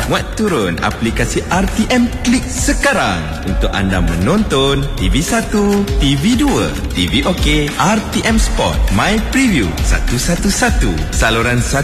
Muat turun aplikasi RTM Klik sekarang untuk anda menonton TV1, TV2, TV OK, RTM Sport, My Preview 111, saluran 1